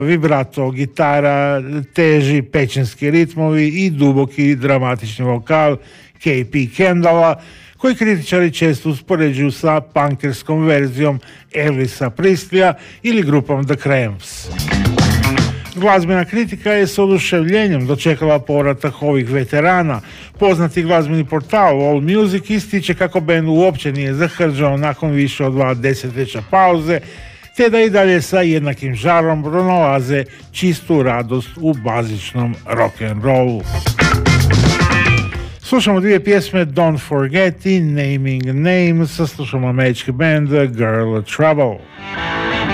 vibrato, gitara, teži pećinski ritmovi i duboki dramatični vokal K.P. Kendalla, koji kritičari često uspoređuju sa punkerskom verzijom Elvisa Presleya ili grupom The Cramps. Glazbena kritika je s oduševljenjem dočekala povratak ovih veterana. Poznati glazbeni portal All Music ističe kako bend uopće nije zahrđao nakon više od 2 desetljeća pauze, te da i dalje sa jednakim žarom pronalaze čistu radost u bazičnom rock'n'rollu. Slušamo dvije pjesme, Don't Forget i Naming Names, slušamo američki band Girl Trouble.